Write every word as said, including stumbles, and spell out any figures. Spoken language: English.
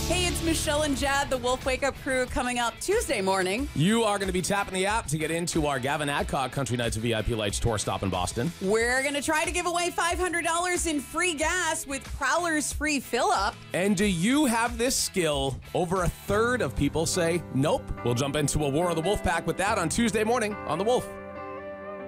Hey, it's Michelle and Jad, the Wolf Wake Up Crew, coming up Tuesday morning. You are going to be tapping the app to get into our Gavin Adcock Country Nights V I P Lights tour stop in Boston. We're going to try to give away five hundred dollars in free gas with Prowler's free fill-up. And do you have this skill? Over a third of people say nope. We'll jump into a War of the Wolf Pack with that on Tuesday morning on The Wolf.